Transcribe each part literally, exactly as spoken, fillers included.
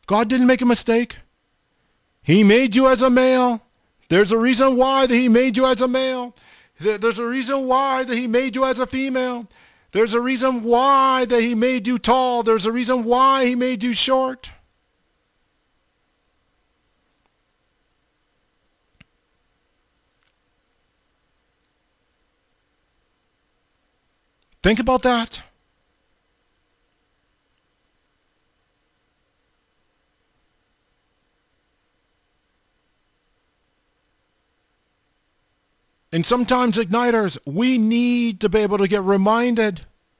God didn't make a mistake. He made you as a male. There's a reason why that he made you as a male. There's a reason why that he made you as a female. There's a reason why that he made you tall. There's a reason why he made you short. Think about that. And sometimes, igniters, we need to be able to get reminded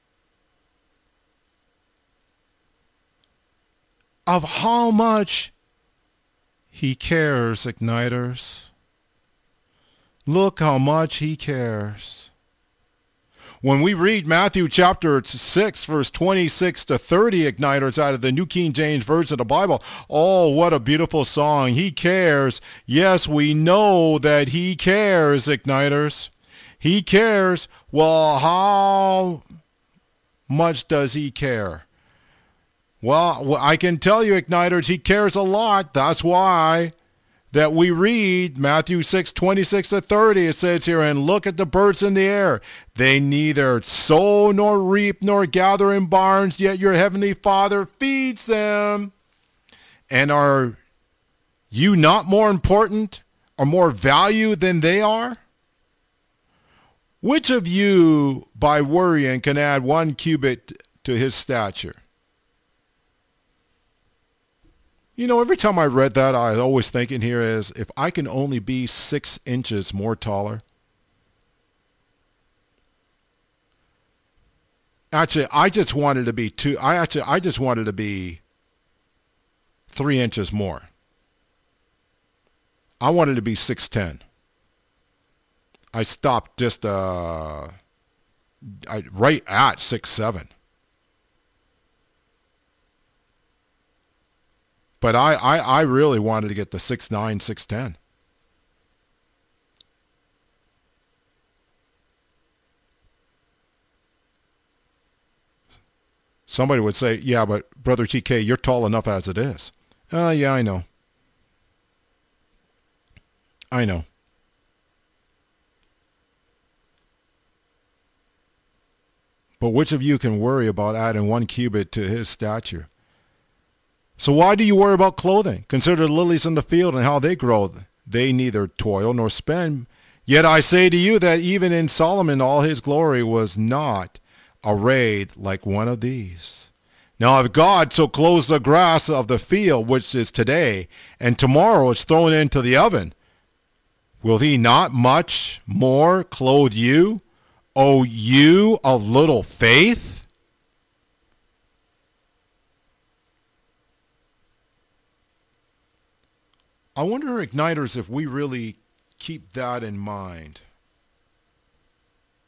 of how much he cares, igniters. Look how much he cares. When we read Matthew chapter six, verse twenty-six to thirty, igniters, out of the New King James Version of the Bible, oh, what a beautiful song. He cares. Yes, we know that he cares, igniters. He cares. Well, how much does he care? Well, I can tell you, igniters, he cares a lot. That's why that we read Matthew six, twenty-six to thirty. It says here, and look at the birds in the air. They neither sow nor reap nor gather in barns, yet your heavenly Father feeds them. And are you not more important or more value than they are? Which of you, by worrying, can add one cubit to his stature? You know, every time I read that, I was always thinking here is, if I can only be six inches more taller. Actually, I just wanted to be two. I actually, I just wanted to be three inches more. I wanted to be six ten. I stopped just uh, I, right at six seven. But I, I, I really wanted to get to six nine, six ten. Somebody would say, yeah, but Brother T K, you're tall enough as it is. Uh, yeah, I know. I know. But which of you can worry about adding one cubit to his stature? So why do you worry about clothing? Consider the lilies in the field and how they grow. They neither toil nor spin. Yet I say to you that even in Solomon all his glory was not arrayed like one of these. Now if God so clothes the grass of the field, which is today, and tomorrow is thrown into the oven, will he not much more clothe you, O you of little faith? I wonder, igniters, if we really keep that in mind.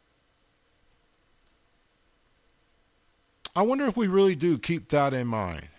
I wonder if we really do keep that in mind.